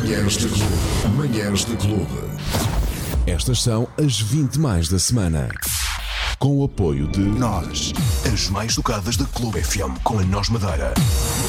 Manhãs de Clube. Manhãs de Clube. Estas são as 20 mais da semana. Com o apoio de Nós, as mais tocadas da Clube FM, com a Nós Madeira.